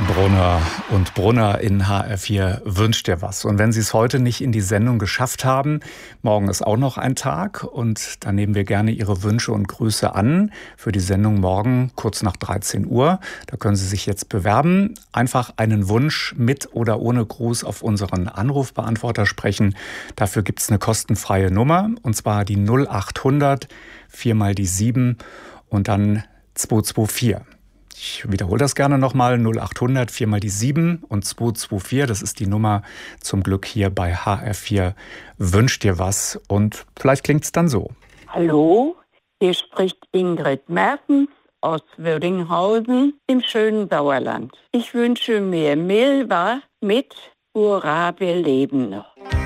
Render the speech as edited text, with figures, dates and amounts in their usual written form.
Brunner und Brunner in HR4 wünscht dir was. Und wenn Sie es heute nicht in die Sendung geschafft haben, morgen ist auch noch ein Tag und da nehmen wir gerne Ihre Wünsche und Grüße an für die Sendung morgen kurz nach 13 Uhr. Da können Sie sich jetzt bewerben. Einfach einen Wunsch mit oder ohne Gruß auf unseren Anrufbeantworter sprechen. Dafür gibt es eine kostenfreie Nummer und zwar die 0800 4 mal die 7 und dann 224. Ich wiederhole das gerne nochmal, 0800 4 mal die 7 und 224, das ist die Nummer zum Glück hier bei HR4 wünscht dir was und vielleicht klingt es dann so. Hallo, hier spricht Ingrid Mertens aus Würdinghausen im schönen Sauerland. Ich wünsche mir Milva mit Hurra, wir leben noch.